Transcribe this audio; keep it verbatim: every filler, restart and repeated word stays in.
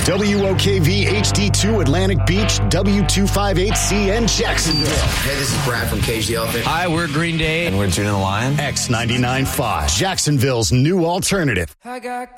W O K V H D two Atlantic Beach, W two fifty-eight C N Jacksonville. Hey, this is Brad from Cage the Elephant. Hi, we're Green Day. And we're Judah the Lion. X ninety-nine point five, Jacksonville's new alternative. I got